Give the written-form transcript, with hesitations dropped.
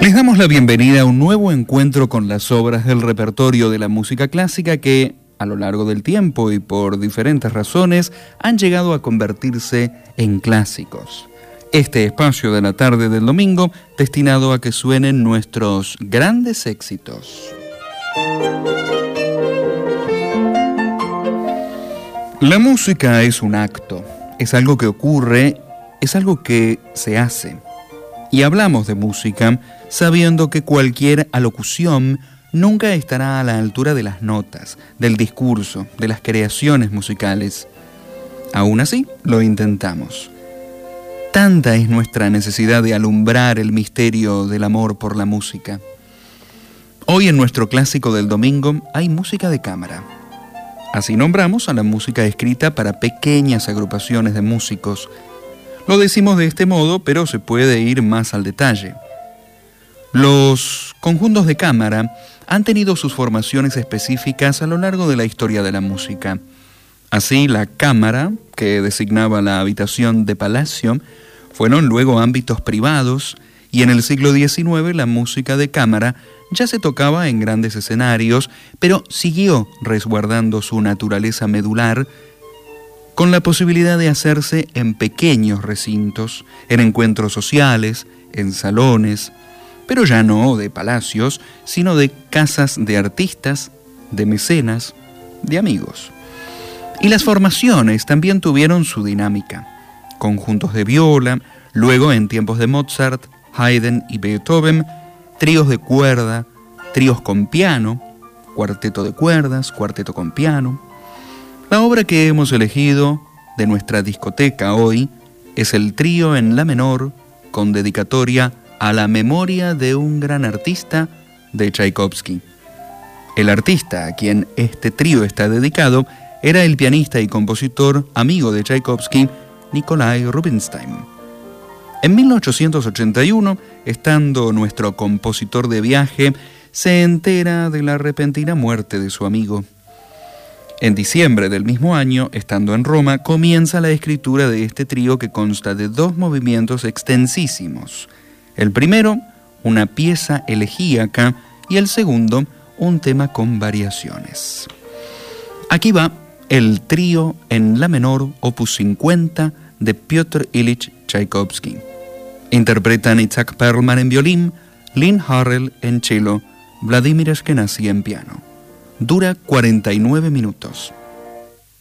Les damos la bienvenida a un nuevo encuentro con las obras del repertorio de la música clásica que, a lo largo del tiempo y por diferentes razones, han llegado a convertirse en clásicos. Este espacio de la tarde del domingo destinado a que suenen nuestros grandes éxitos. La música es un acto, es algo que ocurre, es algo que se hace. Y hablamos de música sabiendo que cualquier alocución nunca estará a la altura de las notas, del discurso, de las creaciones musicales. Aún así, lo intentamos. Tanta es nuestra necesidad de alumbrar el misterio del amor por la música. Hoy en nuestro clásico del domingo hay música de cámara. Así nombramos a la música escrita para pequeñas agrupaciones de músicos. Lo decimos de este modo, pero se puede ir más al detalle. Los conjuntos de cámara han tenido sus formaciones específicas a lo largo de la historia de la música. Así, la cámara, que designaba la habitación de palacio, fueron luego ámbitos privados, y en el siglo XIX la música de cámara ya se tocaba en grandes escenarios, pero siguió resguardando su naturaleza medular, con la posibilidad de hacerse en pequeños recintos, en encuentros sociales, en salones, pero ya no de palacios, sino de casas de artistas, de mecenas, de amigos. Y las formaciones también tuvieron su dinámica. Conjuntos de viola, luego en tiempos de Mozart, Haydn y Beethoven, tríos de cuerda, tríos con piano, cuarteto de cuerdas, cuarteto con piano. La obra que hemos elegido de nuestra discoteca hoy es el trío en la menor con dedicatoria a la memoria de un gran artista de Tchaikovsky. El artista a quien este trío está dedicado era el pianista y compositor amigo de Tchaikovsky, Nikolai Rubinstein. En 1881, estando nuestro compositor de viaje, se entera de la repentina muerte de su amigo. En diciembre del mismo año, estando en Roma, comienza la escritura de este trío que consta de 2 movimientos extensísimos. El primero, una pieza elegíaca, y el segundo, un tema con variaciones. Aquí va el trío en la menor, opus 50, de Piotr Ilich Tchaikovsky. Interpretan Itzhak Perlman en violín, Lynn Harrell en cello, Vladimir Ashkenazy en piano. Dura 49 minutos.